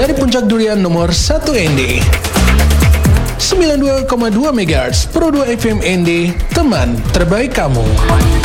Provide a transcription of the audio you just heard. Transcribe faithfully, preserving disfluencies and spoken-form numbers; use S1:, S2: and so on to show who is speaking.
S1: Dari Puncak Durian nomor satu N D sembilan puluh dua koma dua megahertz Pro dua F M N D, teman terbaik kamu.